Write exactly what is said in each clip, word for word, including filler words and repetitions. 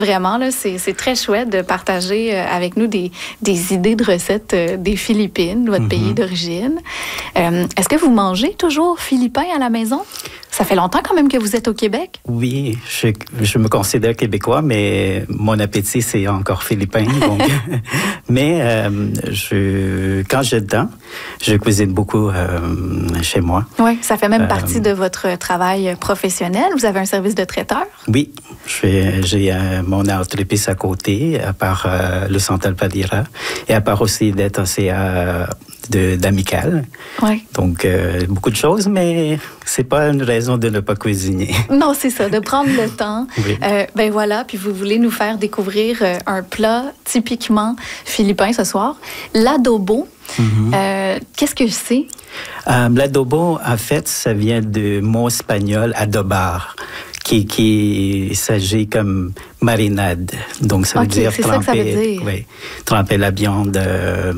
Vraiment, là, c'est, c'est très chouette de partager euh, avec nous des, des idées de recettes euh, des Philippines, votre mm-hmm. pays d'origine. Euh, est-ce que vous mangez toujours philippin à la maison? Ça fait longtemps quand même que vous êtes au Québec? Oui, je, je me considère québécois, mais mon appétit, c'est encore philippin. Donc, mais euh, je, quand j'ai le temps, je cuisine beaucoup euh, chez moi. Oui, ça fait même euh, partie de votre travail professionnel. Vous avez un service de traiteur? Oui, je, j'ai euh, mon entreprise à côté, à part euh, le Centre Padira, et à part aussi d'être assez euh, de, d'amical. Oui. Donc, euh, beaucoup de choses, mais c'est pas une raison de ne pas cuisiner. Non, c'est ça, de prendre le temps. Oui. Euh, ben voilà, puis vous voulez nous faire découvrir euh, un plat typiquement philippin ce soir, l'adobo. Mm-hmm. Euh, qu'est-ce que c'est? Euh, l'adobo, en fait, ça vient du mot espagnol adobar, qui, qui s'agit comme marinade. Donc, ça veut okay, dire c'est tremper, ça que ça veut dire. Oui, tremper la viande euh,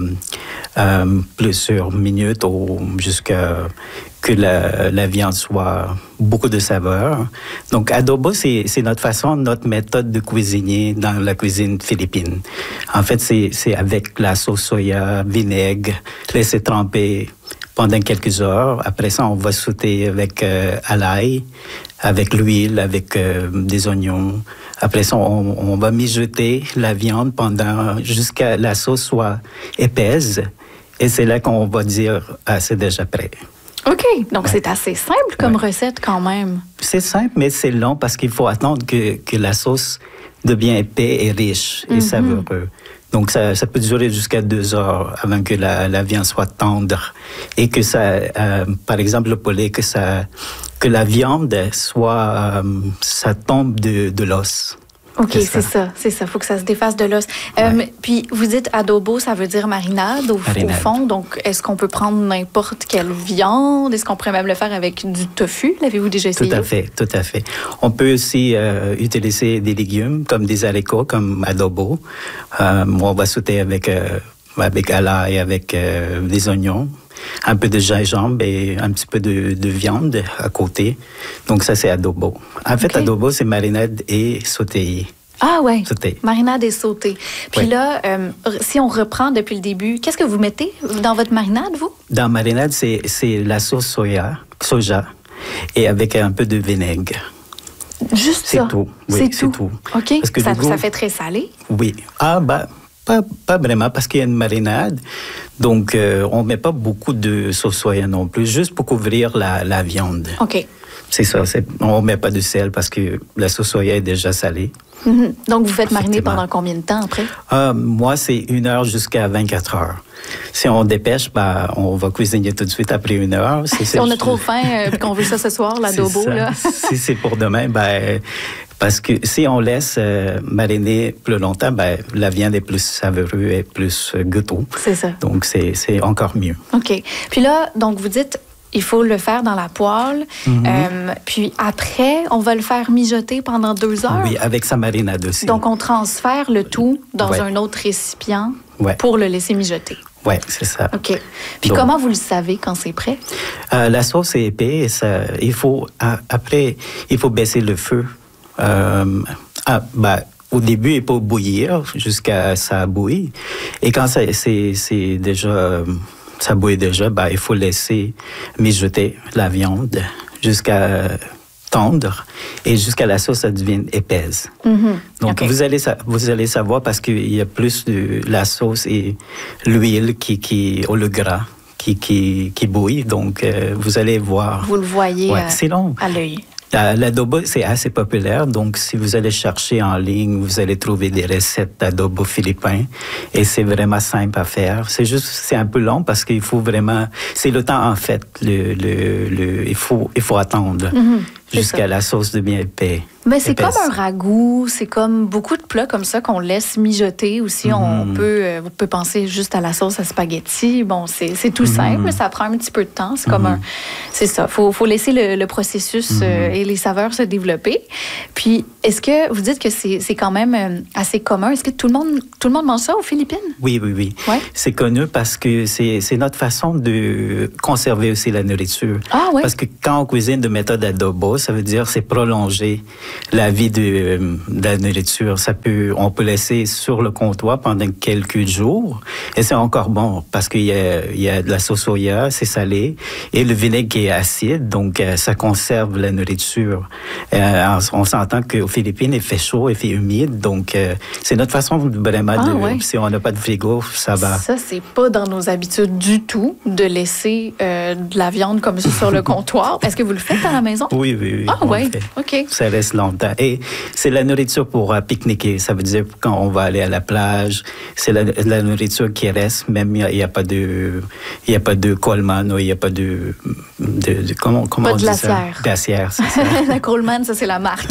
euh, plusieurs minutes ou jusqu'à que la, la viande soit beaucoup de saveur. Donc, adobo, c'est, c'est notre façon, notre méthode de cuisiner dans la cuisine philippine. En fait, c'est, c'est avec la sauce soya, vinaigre, laisser tremper pendant quelques heures. Après ça, on va sauter avec euh, à l'ail, avec l'huile, avec euh, des oignons. Après ça, on, on va mijoter la viande pendant jusqu'à la sauce soit épaisse. Et c'est là qu'on va dire, ah, c'est déjà prêt. OK. Donc, ouais. c'est assez simple comme ouais. recette quand même. C'est simple, mais c'est long parce qu'il faut attendre que, que la sauce devienne épais et riche et mm-hmm. savoureux. Donc, ça, ça peut durer jusqu'à deux heures avant que la, la viande soit tendre et que ça, euh, par exemple, le poulet, que ça, que la viande soit, euh, ça tombe de, de l'os. OK, c'est, c'est ça. ça, c'est ça. Il faut que ça se défasse de l'os. Euh, ouais. Puis, vous dites adobo, ça veut dire marinade au, marinade au fond. Donc, est-ce qu'on peut prendre n'importe quelle viande? Est-ce qu'on pourrait même le faire avec du tofu? L'avez-vous déjà essayé? Tout à fait, tout à fait. On peut aussi euh, utiliser des légumes comme des haricots, comme adobo. Euh, on va sauter avec, euh, avec à l'ail, avec euh, des oignons, un peu de gingembre et un petit peu de, de viande à côté. Donc, ça, c'est adobo. En fait, okay. adobo, c'est marinade et sauté. Ah ouais, sauté. Marinade et sauté. Puis oui. là, euh, si on reprend depuis le début, qu'est-ce que vous mettez dans votre marinade, vous? Dans la marinade, c'est, c'est la sauce soya, soja et avec un peu de vinaigre. Juste c'est ça? Tout. Oui, c'est, c'est tout. tout. OK. Parce que ça, goût, ça fait très salé? Oui. Ah, bah... Pas, pas vraiment, parce qu'il y a une marinade. Donc, euh, on ne met pas beaucoup de sauce soya non plus, juste pour couvrir la, la viande. OK. C'est ça. C'est, on ne met pas de sel parce que la sauce soya est déjà salée. Mm-hmm. Donc, vous faites mariner pendant combien de temps après? Euh, moi, c'est une heure jusqu'à vingt-quatre heures. Si on dépêche, ben, on va cuisiner tout de suite après une heure. Si, si on a trop faim et euh, qu'on veut ça ce soir, l'adobo, là. Si c'est pour demain, ben... Parce que si on laisse euh, mariner plus longtemps, ben, la viande est plus savoureuse et plus euh, gâteau. C'est ça. Donc, c'est, c'est encore mieux. OK. Puis là, donc, vous dites, il faut le faire dans la poêle. Mm-hmm. Euh, puis après, on va le faire mijoter pendant deux heures. Oui, avec sa marinade aussi. Donc, on transfère le tout dans ouais. un autre récipient ouais. pour le laisser mijoter. Oui, c'est ça. OK. Puis donc, comment vous le savez quand c'est prêt? Euh, la sauce est épaisse. Ça, il faut, après, il faut baisser le feu. Euh, ah, bah, au début, il faut bouillir jusqu'à ça bouille. Et quand ça, c'est, c'est déjà, ça bouille déjà, bah, il faut laisser mijoter la viande jusqu'à tendre et jusqu'à la sauce, ça devient épaisse. Mm-hmm. Donc, okay. vous, allez, vous allez savoir parce qu'il y a plus de la sauce et l'huile qui, qui, ou le gras qui, qui, qui bouille. Donc, euh, vous allez voir. Vous le voyez ouais, à, c'est long. à l'œil. L'adobo, c'est assez populaire. Donc, si vous allez chercher en ligne, vous allez trouver des recettes d'adobo philippin. Et c'est vraiment simple à faire. C'est juste, c'est un peu long parce qu'il faut vraiment... C'est le temps, en fait. Le, le, le, il, faut, il faut attendre mm-hmm, jusqu'à la sauce devient épais. Mais c'est épaisse. Comme un ragoût. C'est comme beaucoup de plats comme ça qu'on laisse mijoter aussi. Mm-hmm. On peut, euh, vous pouvez penser juste à la sauce à spaghetti. Bon, c'est, c'est tout mm-hmm. simple, mais ça prend un petit peu de temps. C'est mm-hmm. comme un... C'est ça. Faut, faut laisser le, le processus mm-hmm. euh, et les saveurs se développer. Puis, est-ce que vous dites que c'est, c'est quand même euh, assez commun? Est-ce que tout le monde, tout le monde mange ça aux Philippines? Oui, oui, oui. Ouais? C'est connu parce que c'est, c'est notre façon de conserver aussi la nourriture. Ah oui? Parce que quand on cuisine de méthode adobo, ça veut dire c'est prolonger la vie de, de la nourriture. Ça peut, on peut laisser sur le comptoir pendant quelques jours et c'est encore bon parce qu'il y a, il y a de la sauce soya, c'est salé, et le vinaigre qui est acide, donc euh, ça conserve la nourriture. Euh, on s'entend qu'aux Philippines, il fait chaud, il fait humide, donc euh, c'est notre façon vraiment ah, de... Ouais. Si on n'a pas de frigo, ça va. Ça, c'est pas dans nos habitudes du tout de laisser euh, de la viande comme ça sur le comptoir. Est-ce que vous le faites à la maison? Oui, oui, oui. Ah oui, OK. Ça reste longtemps. Et c'est la nourriture pour euh, pique-niquer. Ça veut dire quand on va aller à la plage, c'est la, la nourriture qui reste, même il n'y a, a pas de... Il n'y a pas de Coleman ou il n'y a pas de... de, de comment, comment pas on de dit glacière. Ça? Glacière, c'est ça. La Coleman, ça, c'est la marque.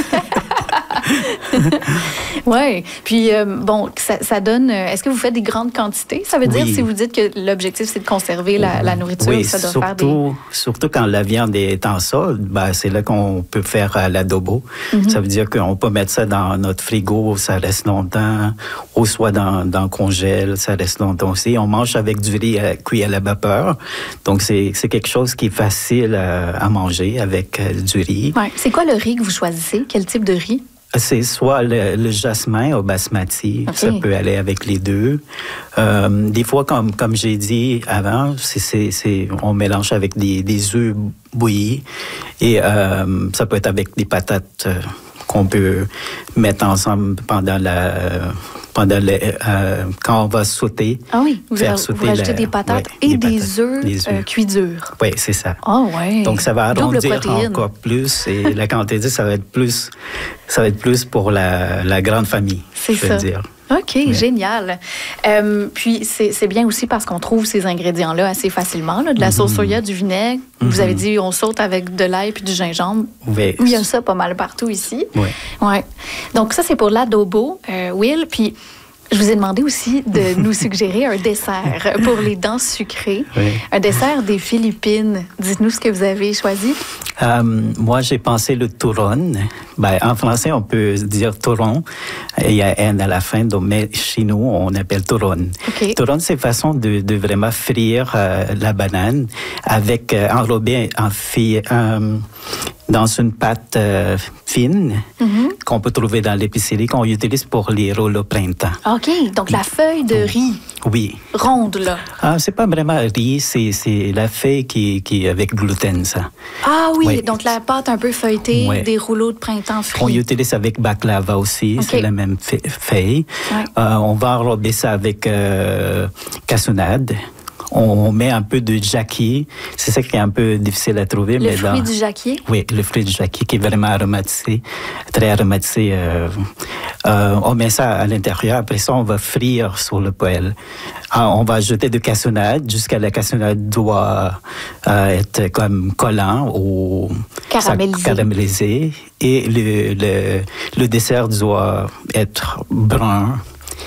Oui. Puis, euh, bon, ça, ça donne... Est-ce que vous faites des grandes quantités? Ça veut dire, oui. si vous dites que l'objectif, c'est de conserver la, la nourriture, oui, ça doit surtout, faire des... surtout quand la viande est en solde, ben, c'est là qu'on peut faire euh, l'adobo. Mm-hmm. Ça veut dire qu'on peut mettre ça dans notre frigo, ça reste longtemps, ou soit dans, dans le congèle, ça reste longtemps aussi. On mange avec du riz à, cuit à la vapeur. Donc, c'est, c'est quelque chose qui est facile à, à manger avec euh, du riz. Ouais. C'est quoi le riz que vous choisissez? Quel type de riz? C'est soit le, le jasmin ou basmati, okay. Ça peut aller avec les deux. Euh, des fois, comme, comme j'ai dit avant, c'est, c'est, c'est, on mélange avec des, des œufs bouillis et euh, ça peut être avec des patates euh, qu'on peut mettre ensemble pendant la... pendant le, euh, quand on va sauter. Ah oui, vous, faire a, sauter vous rajoutez la, des patates ouais, et des, des patates, œufs, des œufs. Euh, cuits durs. Oui, c'est ça. Ah oui. Donc, ça va Double arrondir protéine. encore plus et la quantité, ça va être plus, ça va être plus pour la, la grande famille, c'est je ça. veux dire. OK, oui. Génial. Euh, puis, c'est, c'est bien aussi parce qu'on trouve ces ingrédients-là assez facilement. Là, de la mm-hmm. sauce soya, du vinaigre. Mm-hmm. Vous avez dit, on saute avec de l'ail puis du gingembre. Oui. Il y a ça pas mal partout ici. Oui. Ouais. Donc, ça, c'est pour l'adobo, euh, Will. Puis, je vous ai demandé aussi de nous suggérer un dessert pour les dents sucrées. Oui. Un dessert des Philippines. Dites-nous ce que vous avez choisi. Euh, moi, j'ai pensé le turon. Ben, en français, on peut dire turon. Il y a N à la fin, donc, mais chez nous, on appelle turon. Okay. Turon, c'est une façon de, de vraiment frire euh, la banane avec euh, enrobée en fi, euh, dans une pâte euh, fine mm-hmm. qu'on peut trouver dans l'épicerie, qu'on utilise pour les rôles au printemps. OK. Donc, la feuille de riz. Oui. Ronde, là. Ah, c'est pas vraiment riz, c'est, c'est la feuille qui, qui est avec gluten, ça. Ah oui, oui. Donc la pâte un peu feuilletée, oui. Des rouleaux de printemps frits. On utilise avec baklava aussi, okay. C'est la même feuille. Ouais. Euh, on va enrober ça avec euh, cassonade. On met un peu de jacquier. C'est ça qui est un peu difficile à trouver. Le mais fruit dans... du jacquier? Oui, le fruit du jacquier qui est vraiment aromatisé, très aromatisé. Euh, euh, on met ça à l'intérieur. Après ça, on va frire sur le poêle. Alors, on va ajouter de cassonade jusqu'à la cassonade doit euh, être comme collant ou caramélisé. caramélisé. Et le, le, le dessert doit être brun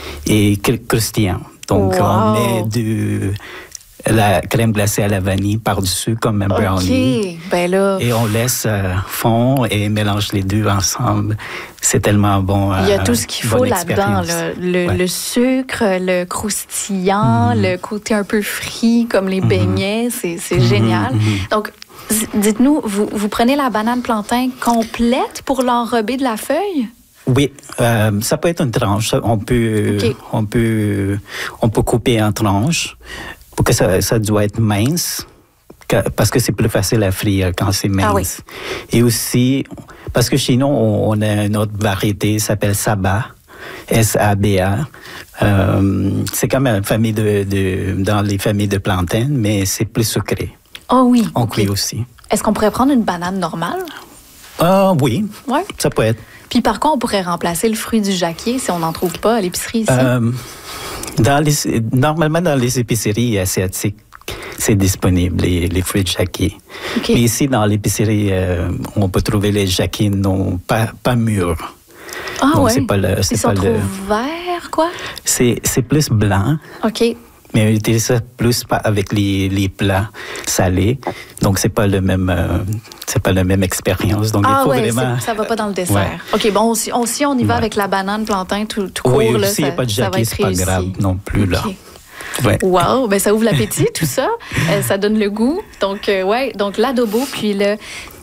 et croustillant. Donc, wow. On met du... la crème glacée à la vanille par-dessus comme un brownie. OK, ben là... Et on laisse euh, fondre et mélange les deux ensemble. C'est tellement bon. Il y a tout ce qu'il faut là-dedans. Là. Le, ouais. le sucre, le croustillant, mm-hmm. le côté un peu frit comme les mm-hmm. beignets. C'est, c'est mm-hmm. génial. Mm-hmm. Donc, dites-nous, vous, vous prenez la banane plantain complète pour l'enrober de la feuille? Oui, euh, ça peut être une tranche. On peut, okay. on peut, on peut couper en tranches. Pour que ça, ça doit être mince, parce que c'est plus facile à frire quand c'est mince. Ah oui. Et aussi, parce que chez nous, on, on a une autre variété, ça s'appelle Saba, S A B A. Euh, c'est comme une famille de, de, dans les familles de plantains, mais c'est plus sucré. Ah oh oui. On okay. cuit aussi. Est-ce qu'on pourrait prendre une banane normale? Ah uh, oui, ouais. Ça peut être. Puis par contre, on pourrait remplacer le fruit du jacquier si on n'en trouve pas à l'épicerie ici? Euh, dans les, normalement, dans les épiceries asiatiques, c'est disponible, les, les fruits de jacquier. Okay. Mais ici, dans l'épicerie, euh, on peut trouver les jacquiers non pas, pas mûrs. Ah oui? C'est pas le, c'est Ils pas sont le, trop verts, quoi? C'est, c'est plus blanc. OK. Mais on utilise ça plus avec les, les plats salés. Donc, c'est pas le même, euh, c'est pas la même expérience. Donc, ah il faut ouais, vraiment... ça va pas dans le dessert. Ouais. OK, bon, si on, si on y va ouais. avec la banane plantain tout, tout court, oui, là, s'il n'y a pas de jacquier, c'est pas grave non plus, là. Okay. Ouais. Wow, ben ça ouvre l'appétit, tout ça. Euh, ça donne le goût. Donc, euh, ouais, donc l'adobo, puis le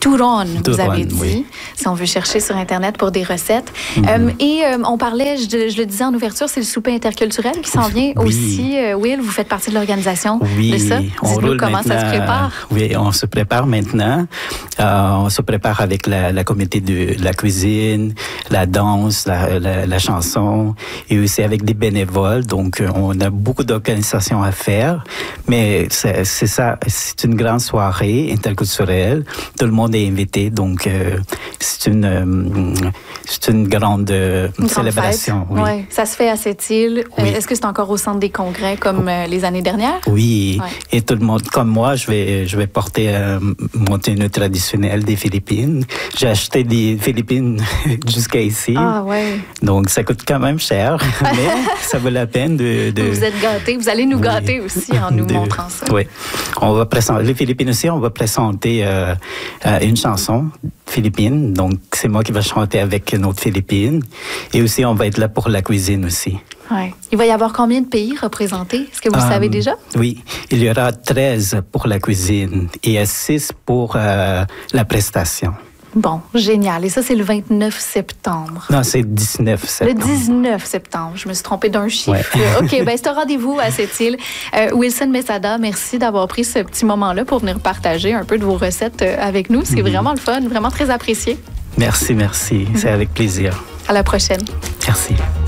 Touron, vous Touron, avez dit, oui. si on veut chercher sur Internet pour des recettes. Mm-hmm. Euh, et euh, on parlait, je, je le disais en ouverture, c'est le souper interculturel qui s'en vient oui. aussi. Euh, Will, vous faites partie de l'organisation oui, de ça. on Dites-nous roule comment ça se prépare. Oui, on se prépare maintenant. Euh, on se prépare avec la, la comité de la cuisine, la danse, la, la, la chanson, et aussi avec des bénévoles. Donc, on a beaucoup d'organisations à faire. Mais c'est, c'est ça, c'est une grande soirée interculturelle. Tout le monde est invité. Donc, euh, c'est une, euh, c'est une grande euh, une célébration. Oui. Oui. Ça se fait à Sept-Îles. Oui. Est-ce que c'est encore au centre des congrès comme euh, les années dernières? Oui. Ouais. Et tout le monde, comme moi, je vais, je vais porter euh, mon tenue traditionnelle des Philippines. J'ai acheté des Philippines jusqu'à ici. Ah ouais. Donc, ça coûte quand même cher, mais ça vaut la peine de... de... Vous êtes gâtés. Vous allez nous Oui. gâter aussi en nous de... montrant ça. Oui. On va présenter, les Philippines aussi, on va présenter euh, euh, une chanson philippine. Donc, c'est moi qui vais chanter avec une autre Philippine. Et aussi, on va être là pour la cuisine aussi. Ouais. Il va y avoir combien de pays représentés? Est-ce que vous le Um, savez déjà? Oui, il y aura treize pour la cuisine et six pour euh, la prestation. Bon, génial. Et ça, c'est le vingt-neuf septembre. Non, c'est dix-neuf septembre. Le dix-neuf septembre. Je me suis trompée d'un chiffre. Ouais. OK, ben c'est un rendez-vous à Sept-Îles. Euh, Wilson Mesada, merci d'avoir pris ce petit moment-là pour venir partager un peu de vos recettes avec nous. C'est mm-hmm. vraiment le fun, vraiment très apprécié. Merci, merci. Mm-hmm. C'est avec plaisir. À la prochaine. Merci.